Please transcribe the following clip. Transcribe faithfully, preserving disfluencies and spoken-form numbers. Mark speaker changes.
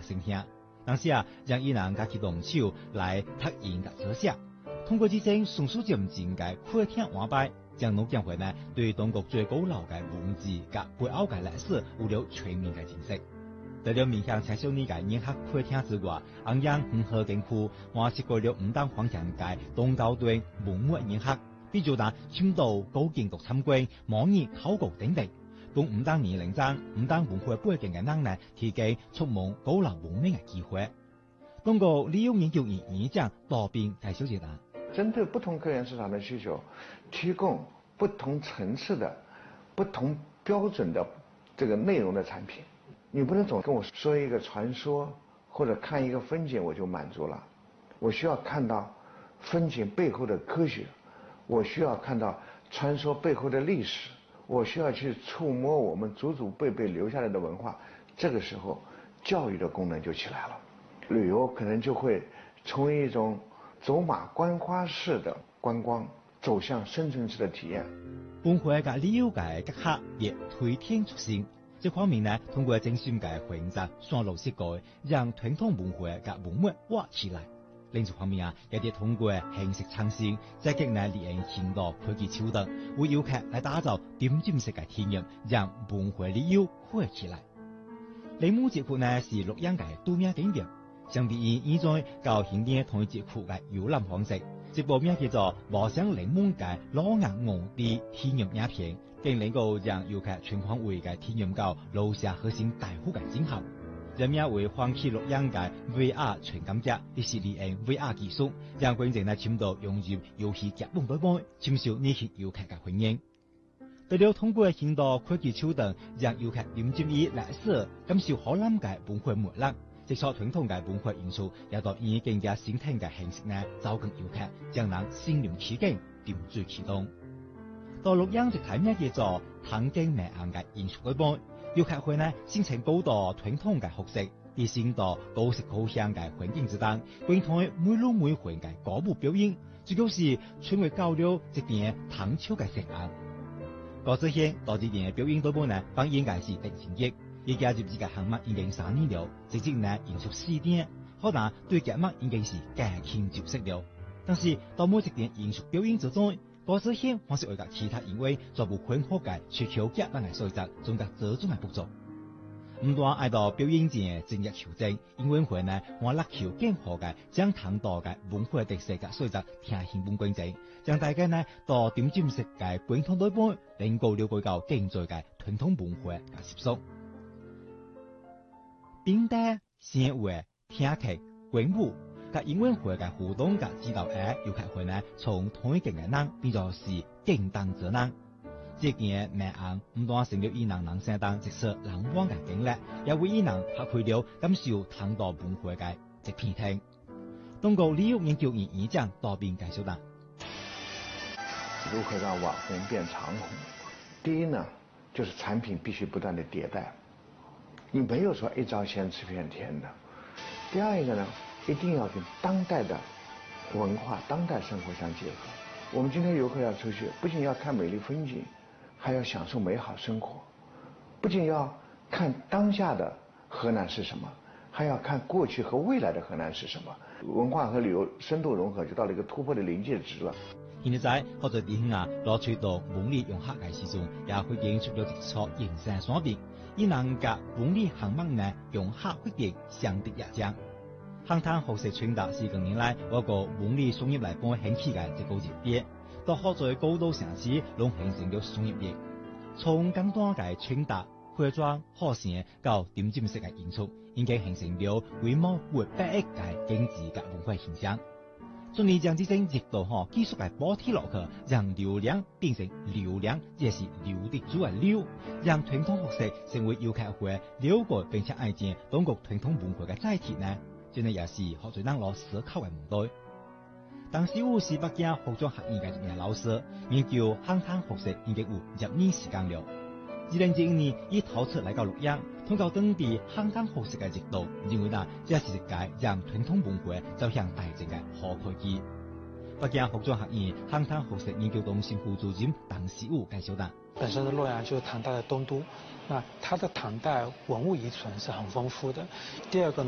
Speaker 1: 声听，但是啊，让伊人家己动手来读音甲抄写，通过这种迅速渐进嘅课听安排，将农建会呢对中国最古老嘅文字甲背后嘅历史有了全面嘅认识。除了面向青少年嘅研学课听之外，昂扬很好健康，还设过了唔当方向嘅东高端文物研学，比如拿深度高精读参观、模拟考古等等，供唔当年龄层、唔当文化背景嘅人呢，提供触摸古老文明嘅机会。通过利用研究院院长多边介绍一下。
Speaker 2: 针对不同科研市场的需求，提供不同层次的、不同标准的这个内容的产品。你不能总跟我说一个传说或者看一个风景我就满足了，我需要看到风景背后的科学，我需要看到传说背后的历史，我需要去触摸我们祖祖辈辈留下来的文化。这个时候，教育的功能就起来了，旅游可能就会从一种走马观花式的观光，走向深层次的体验。
Speaker 1: 本会嘅了解嘅客亦推天出新。这方面呢，通过精心嘅混杂、双路设计，让传统文化嘅文物活起来。另一方面啊，也得通过形式创新，积极呢利用现代科技手段，为游客来打造点睛式嘅体验，让文化旅游活起来。铃木节库呢是洛阳嘅度假景点，相比于以前较现代同一节库嘅游览方式，这部名叫做《陌生铃木嘅老硬我地体验影片》。更能够让游客全方位嘅体验到楼下核心大户嘅景象，人名为欢喜洛阳嘅 V R 全感觉，亦是利用 V R 技术，让观众呢深度融入游戏剧本内部，深受年轻游客嘅欢迎。除了通过现代科技手段，让游客沉浸于历史，感受海南嘅文化魅力，这所传统嘅文化元素，也到以更加新鲜嘅形式呢，招更游客，将人心灵起境，点缀启动。到洛阳就睇咩叫做唐景名硬嘅艺术嗰般，游客會呢先請高度傳統嘅學識，以先到高色高香嘅環境之中，觀睇每路每環嘅歌舞表演，主要是傳為交流一點唐朝嘅聲音。嗰之前到這點表演嗰般呢，當應該是定成績，而家入自嘅項目已經三年了，直接呢延續四點，可能對節目已經是駕輕就熟了。但是到每一點延續表演之中，嗰之前還是為咗其他因為做部很好嘅需求極難嘅所在，仲得這種嘅不足。唔單愛到表演前正日求證，因為會呢我力求更好嘅將唐代嘅文化特色嘅所在聽興本觀眾，讓大家呢到點睛式嘅本土內部能夠了解到更多嘅傳統文化嘅習俗。並帶生活、聽劇、觀舞。甲英文會嘅互動甲指導下，遊客會呢從同一件嘅人變作是更當者人。這件名案唔單成了伊人人生當一次難忘嘅經歷，也為伊人發揮了感受唐代文化嘅一片天。通過利用研究院院長多邊介紹啦。
Speaker 2: 如何讓網紅變長紅？第一呢，就是產品必須不斷的迭代，你沒有說一招鮮吃遍天的。第二一個呢，一定要跟當代的文化、當代生活相結合。我們今天遊客要出去，不僅要看美麗風景，還要享受美好生活。不僅要看當下的河南是什麼，還要看過去和未來的河南是什麼。文化和旅遊深度融合，就到了一個突破的臨界值了。
Speaker 1: 現在好多地方啊，攞出到文理融合嘅時鐘，也會演出咗一撮形成所變。以能甲文理項目呢融合決定相得益彰。航灘學習傳達是近年來我個文理商業嚟幫興起嘅一個熱點，到好在高度城市攏形成咗商業業。從簡單嘅傳達、化妝、學成到點睛式嘅演出，已經形成咗規模過百億嘅經濟嘅文化現象。盡力將這種熱度嗬技術嘅補貼落去，讓流量變成流量，也是流的主嘅流，讓傳統學習成為遊客會了解並且愛見中國傳統文化嘅載體呢？真係也是學最讓我思考嘅問題。當時我是北京服裝學院嘅一名老師，研究航灘學習已經有十年時間了。二零一一年，伊頭次來到洛陽，通過當地航灘學習嘅熱度，認為呢，這是一個讓傳統文化走向大眾嘅好契機。北京服裝學院航灘學習研究中心副主任鄧時武介紹的。
Speaker 3: 本身的洛陽就是唐代的東都，那它的唐代文物遺存是很豐富的。第二個